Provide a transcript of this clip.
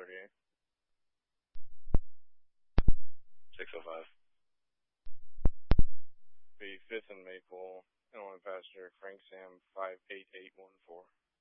38. 605. The 5th and Maple, Illinois passenger Frank Sam 58814.